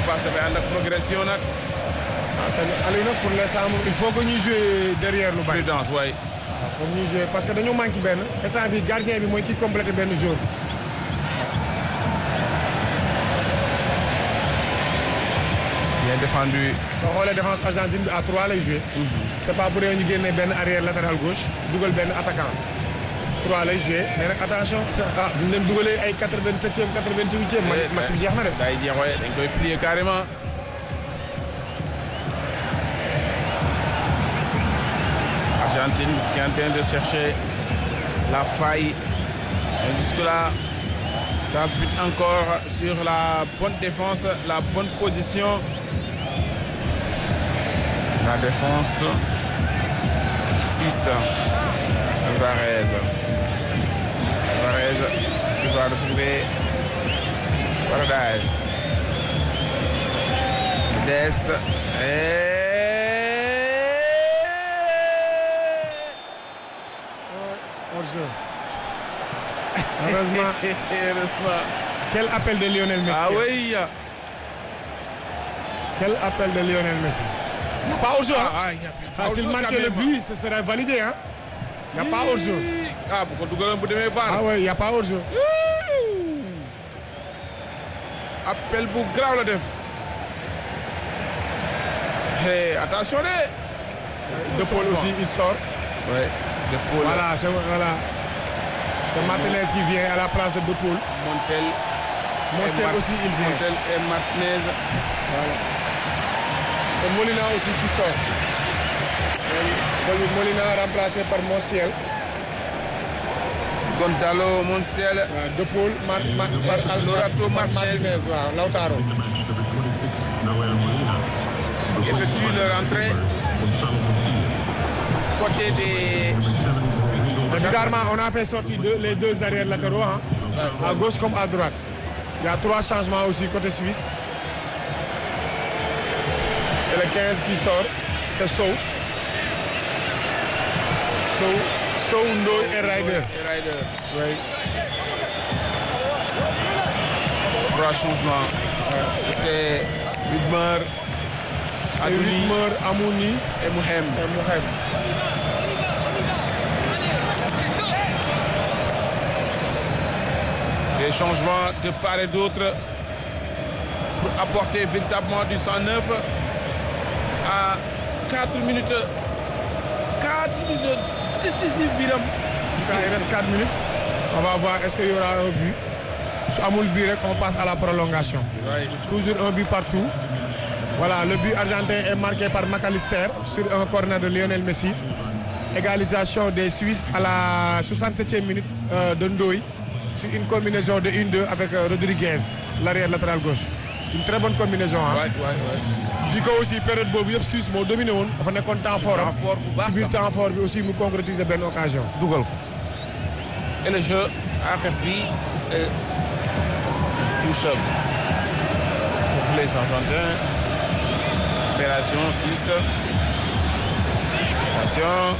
Pape dafay ànd ak progression nag. Aliou nag pour l'instant il faut que ñuy jouer derrière lu bari. prudence waay. waaw foog ñuy jouer parce que dañoo manqué benn instant bi gardien bi mooy ki complété benn jour. bien défendu. soo xoolee défense argentine bi à 3 lay joué. c'est pas pour rien ñu génnee benn arrière latéral gauche dugal benn attaquant 3 lay joué mais nag attention ah bu ñu leen dugalee ay 87e 88e. match bi jeex na de. day jeex waaye dañ koy plier carrément. Argentine qui est en train de chercher la faille. Et jusque-là, ça bute encore sur la bonne défense, la bonne position. La défense suisse. Alvarez. Alvarez qui va retrouver Paredes. Hors-jeu. Heureusement. Quel appel de Lionel Messi. Ah oui. Quel appel de Lionel Messi. Il n'y a pas hors-jeu. S'il marquait le but, ce serait validé. Hein? Il n'y a pas hors-jeu. Ah, pourquoi tu gagnes pour demain VAR? Ah oui, il n'y a pas hors-jeu. Appel pour grave la def. Hey, attention les. De Paul aussi, il sort. Ouais, De Paul. Voilà, c'est Martinez qui vient à la place de Paul. Montel. Montiel aussi, il vient. Montel et Martinez. Voilà. C'est Molina aussi qui sort. Molina remplacé par Montiel. Gonzalo Montiel. De Paul, Lorato Martinez. Voilà, Lautaro. Qui effectue leur entrée. Côté des... Bizarrement, on a fait sortir les deux arrières latéraux, hein, à gauche comme à droite. Il y a 3 changements aussi côté suisse. C'est le 15 qui sort, c'est Sow. Sow, Ndoye et Ryder. Oui. 3 changements. C'est Widmer, Amouni et Mouhem. Des changements de part et d'autre pour apporter véritablement du 109 à 4 minutes. 4 minutes décisives, Biram. Il reste 4 minutes. On va voir est-ce qu'il y aura un but. Si Amoul but, on passe à la prolongation. Ouais. Toujours un but partout. Voilà, le but argentin est marqué par McAllister sur un corner de Lionel Messi. Égalisation des Suisses à la 67e minute de Ndoye. Sur une combinaison de 1-2 avec Rodriguez, l'arrière latéral gauche. Une très bonne combinaison. Hein? Ouais. Vu que aussi période boobu yëpp Suisse moo dominé woon dafa nekkoon temps fort am. ci biir temps fort bi aussi mu concrétiser benn occasion. dugal ko. Et le jeu a repris touche pour les Argentins. Opération 6. Attention.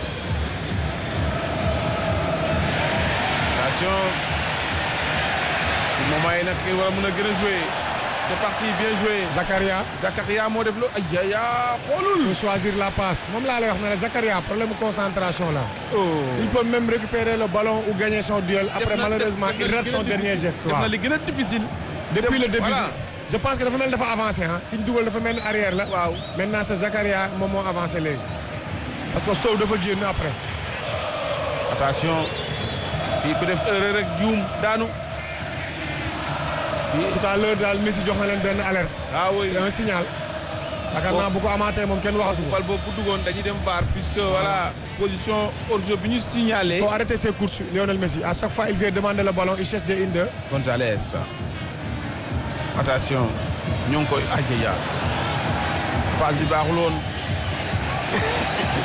Ce moment yi nag war a mën a gën a jouer. C'est parti, bien joué. Zakaria moo def lu ay xoolul. Il faut choisir la passe moom laa lay wax ne la Zakaria problème concentration là. Il peut même récupérer le ballon ou gagner son duel. Après malheureusement il rate son dernier geste. waaw def na li gën a difficile. depuis le début je pense que dafa mel dafa avancé ah. ki ñu dugal dafa mel ni arrière la. waaw maintenant c'est Zakaria moom moo avancé léegi. parce que Sow dafa génn après. attention. fii ku def erreur rek juum daanu. tout à l'heure daal Messi jox na leen benn alerte. Ah oui, c'est un signal. yaakaar naa bu ko amaatee moom kenn waxatu ko. bal boobu bu duggoon dañuy dem VAR puisque voilà position hors-jeu bi ñu signalé. Il faut arrêter ses courses Lionel Messi à chaque fois il vient demander le ballon il cherche des 1-2. Gonzalez. Attention ñoo ngi koy ajeya. passe bi baaxul woon.